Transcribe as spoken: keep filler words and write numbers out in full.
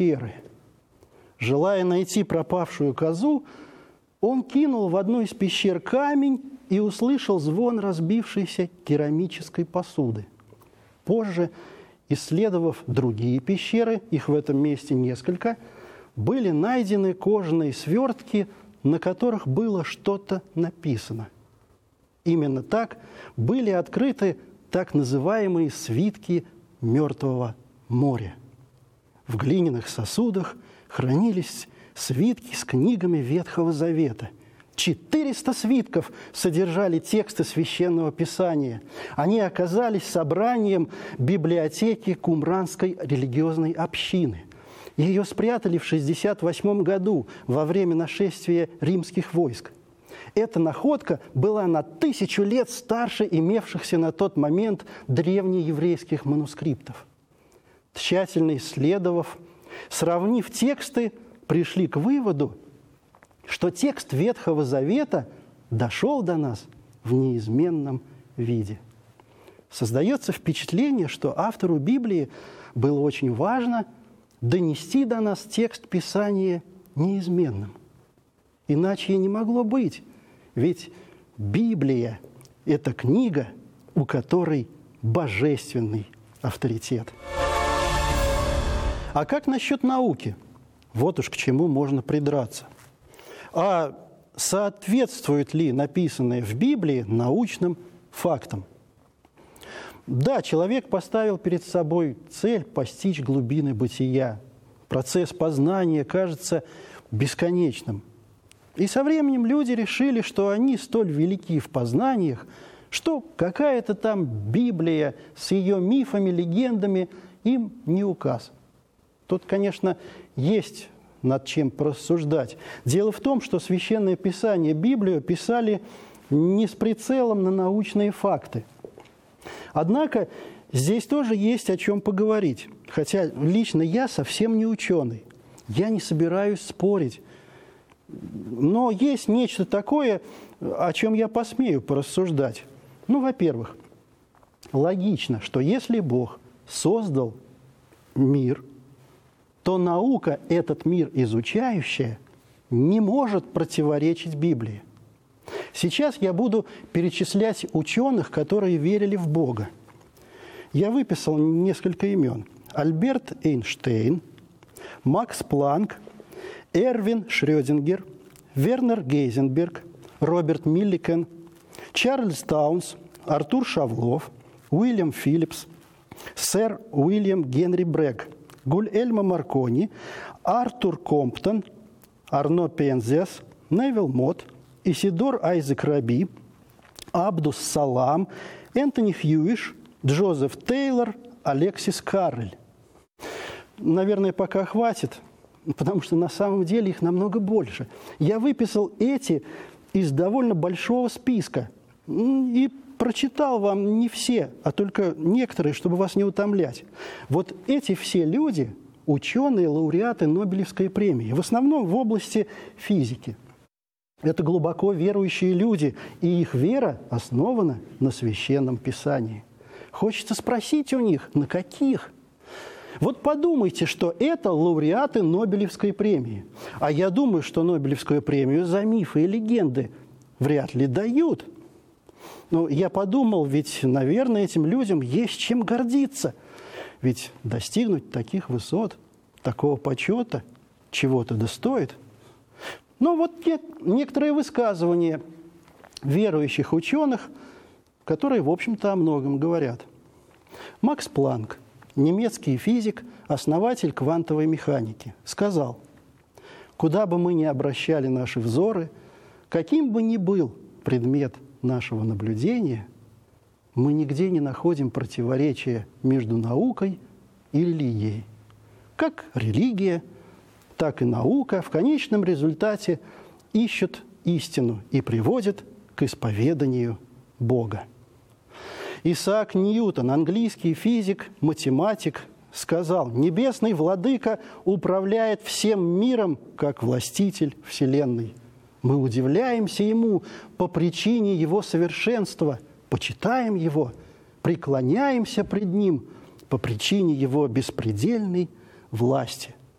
пещеры. Желая найти пропавшую козу, он кинул в одну из пещер камень и услышал звон разбившейся керамической посуды. Позже, исследовав другие пещеры, их в этом месте несколько, были найдены кожаные свертки, на которых было что-то написано. Именно так были открыты так называемые свитки Мертвого моря. В глиняных сосудах хранились свитки с книгами Ветхого Завета. четыреста свитков содержали тексты Священного Писания. Они оказались собранием библиотеки Кумранской религиозной общины. Ее спрятали в шестьдесят восьмом году во время нашествия римских войск. Эта находка была на тысячу лет старше имевшихся на тот момент древнееврейских манускриптов. Тщательно исследовав, сравнив тексты, пришли к выводу, что текст Ветхого Завета дошел до нас в неизменном виде. Создается впечатление, что автору Библии было очень важно донести до нас текст Писания неизменным. Иначе и не могло быть, ведь Библия – это книга, у которой божественный авторитет. А как насчет науки? Вот уж к чему можно придраться. А соответствует ли написанное в Библии научным фактам? Да, человек поставил перед собой цель постичь глубины бытия. Процесс познания кажется бесконечным. И со временем люди решили, что они столь велики в познаниях, что какая-то там Библия с ее мифами, легендами им не указ. Тут, конечно, есть над чем порассуждать. Дело в том, что Священное Писание, Библию, писали не с прицелом на научные факты. Однако здесь тоже есть о чем поговорить. Хотя лично я совсем не ученый. Я не собираюсь спорить. Но есть нечто такое, о чем я посмею порассуждать. Ну, во-первых, логично, что если Бог создал мир, то наука, этот мир изучающая, не может противоречить Библии. Сейчас я буду перечислять ученых, которые верили в Бога. Я выписал несколько имен. Альберт Эйнштейн, Макс Планк, Эрвин Шрёдингер, Вернер Гейзенберг, Роберт Милликен, Чарльз Таунс, Артур Шавлов, Уильям Филлипс, сэр Уильям Генри Брэгг, Гульэльма Маркони, Артур Комптон, Арно Пензиас, Невил Мот, Исидор Айзек Раби, Абдус Салам, Энтони Хьюиш, Джозеф Тейлор, Алексис Каррель. Наверное, пока хватит, потому что на самом деле их намного больше. Я выписал эти из довольно большого списка и прочитал вам не все, а только некоторые, чтобы вас не утомлять. Вот эти все люди – ученые, лауреаты Нобелевской премии, в основном в области физики. Это глубоко верующие люди, и их вера основана на Священном Писании. Хочется спросить у них, на каких? Вот подумайте, что это лауреаты Нобелевской премии. А я думаю, что Нобелевскую премию за мифы и легенды вряд ли дают. Но я подумал, ведь, наверное, этим людям есть чем гордиться. Ведь достигнуть таких высот, такого почета, чего-то достоит. Но вот некоторые высказывания верующих ученых, которые, в общем-то, о многом говорят. Макс Планк, немецкий физик, основатель квантовой механики, сказал: «Куда бы мы ни обращали наши взоры, каким бы ни был предмет нашего наблюдения, мы нигде не находим противоречия между наукой и религией. Как религия, так и наука в конечном результате ищут истину и приводят к исповеданию Бога». Исаак Ньютон, английский физик, математик, сказал: «Небесный владыка управляет всем миром, как властитель вселенной. Мы удивляемся ему по причине его совершенства, почитаем его, преклоняемся пред ним по причине его беспредельной власти».